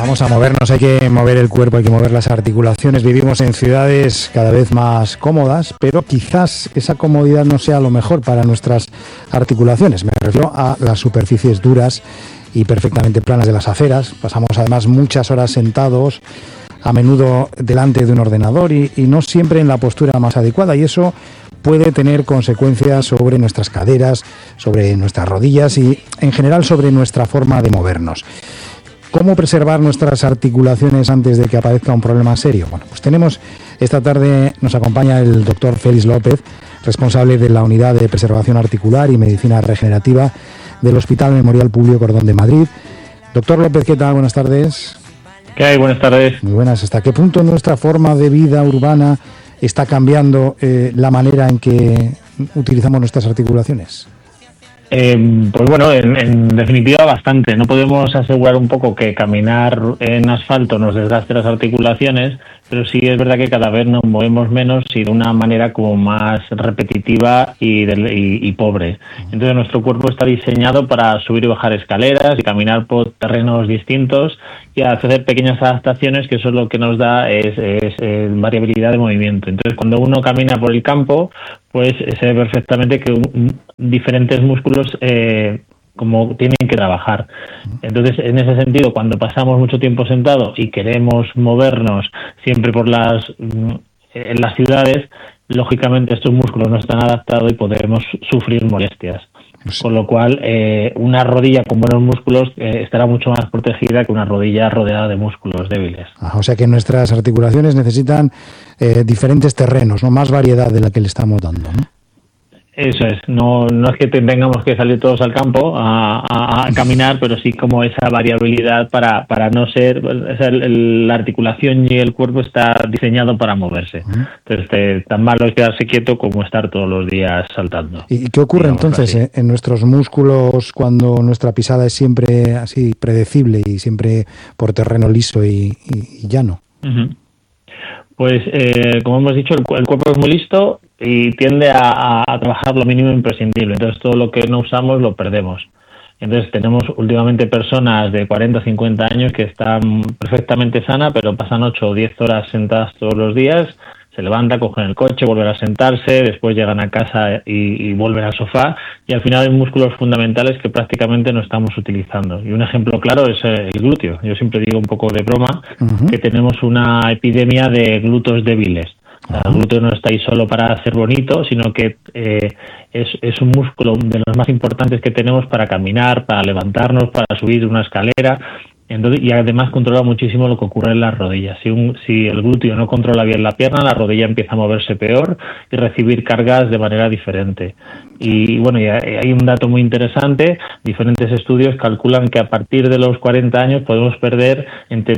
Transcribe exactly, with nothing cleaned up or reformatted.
Vamos a movernos, hay que mover el cuerpo, hay que mover las articulaciones. Vivimos en ciudades cada vez más cómodas, pero quizás esa comodidad no sea lo mejor para nuestras articulaciones. Me refiero a las superficies duras y perfectamente planas de las aceras. Pasamos además muchas horas sentados, a menudo delante de un ordenador y, y no siempre en la postura más adecuada, y eso puede tener consecuencias sobre nuestras caderas, sobre nuestras rodillas y en general sobre nuestra forma de movernos. ¿Cómo preservar nuestras articulaciones antes de que aparezca un problema serio? Bueno, pues tenemos esta tarde, nos acompaña el doctor Félix López, responsable de la Unidad de Preservación Articular y Medicina Regenerativa del Hospital Memorial Publio Cordón de Madrid. Doctor López, ¿qué tal? Buenas tardes. ¿Qué hay? Buenas tardes. Muy buenas. ¿Hasta qué punto nuestra forma de vida urbana está cambiando eh, la manera en que utilizamos nuestras articulaciones? Eh, pues bueno, en, en definitiva bastante. No podemos asegurar un poco que caminar en asfalto nos desgaste las articulaciones, pero sí es verdad que cada vez nos movemos menos y de una manera como más repetitiva y, de, y, y pobre. Entonces nuestro cuerpo está diseñado para subir y bajar escaleras y caminar por terrenos distintos y hacer pequeñas adaptaciones, que eso es lo que nos da es, es, es variabilidad de movimiento. Entonces cuando uno camina por el campo, pues se ve perfectamente que un, diferentes músculos eh, como tienen que trabajar. Entonces, en ese sentido, cuando pasamos mucho tiempo sentados y queremos movernos siempre por las en las ciudades, lógicamente estos músculos no están adaptados y podemos sufrir molestias. Sí. Con lo cual, eh, una rodilla con buenos músculos eh, estará mucho más protegida que una rodilla rodeada de músculos débiles. Ajá, o sea que nuestras articulaciones necesitan eh, diferentes terrenos, ¿no? Más variedad de la que le estamos dando, ¿no? Eso es, no, no es que tengamos que salir todos al campo a, a, a caminar, pero sí como esa variabilidad para, para no ser, o sea, el, la articulación y el cuerpo está diseñado para moverse. Uh-huh. Entonces, te, tan malo es quedarse quieto como estar todos los días saltando. ¿Y qué ocurre entonces así en nuestros músculos cuando nuestra pisada es siempre así predecible y siempre por terreno liso y, y, y llano? Uh-huh. Pues, eh, como hemos dicho, el, el cuerpo es muy listo y tiende a, a, a trabajar lo mínimo imprescindible. Entonces, todo lo que no usamos lo perdemos. Entonces, tenemos últimamente personas de cuarenta o cincuenta años que están perfectamente sanas, pero pasan ocho o diez horas sentadas todos los días, se levantan, cogen el coche, vuelven a sentarse, después llegan a casa y, y vuelven al sofá, y al final hay músculos fundamentales que prácticamente no estamos utilizando. Y un ejemplo claro es el glúteo. Yo siempre digo un poco de broma uh-huh. que tenemos una epidemia de glúteos débiles. O sea, el glúteo no está ahí solo para ser bonito, sino que eh, es, es un músculo de los más importantes que tenemos para caminar, para levantarnos, para subir una escalera. Entonces, y además controla muchísimo lo que ocurre en las rodillas. Si, un, si el glúteo no controla bien la pierna, la rodilla empieza a moverse peor y recibir cargas de manera diferente. Y bueno, y hay un dato muy interesante. Diferentes estudios calculan que a partir de los cuarenta años podemos perder entre